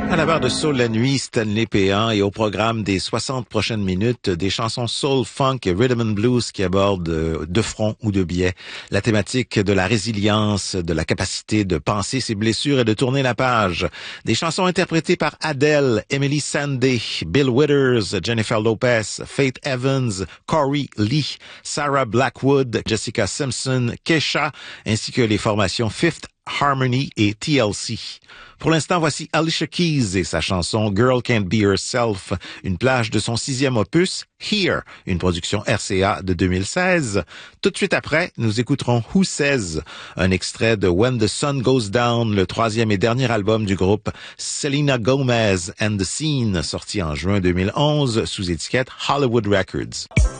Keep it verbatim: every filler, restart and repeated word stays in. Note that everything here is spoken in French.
À la barre de Soul la nuit, Stanley Péan, et au programme des soixante prochaines minutes, des chansons soul, funk et rhythm and blues qui abordent de front ou de biais la thématique de la résilience, de la capacité de penser ses blessures et de tourner la page. Des chansons interprétées par Adele, Emily Sandé, Bill Withers, Jennifer Lopez, Faith Evans, Corey Lee, Sarah Blackwood, Jessica Simpson, Kesha, ainsi que les formations Fifth Harmony et T L C. Pour l'instant, voici Alicia Keys et sa chanson Girl Can't Be Herself, une plage de son sixième opus, Here, une production R C A de deux mille seize. Tout de suite après, nous écouterons Who Says, un extrait de When the Sun Goes Down, le troisième et dernier album du groupe Selena Gomez and the Scene, sorti en juin deux mille onze sous étiquette Hollywood Records.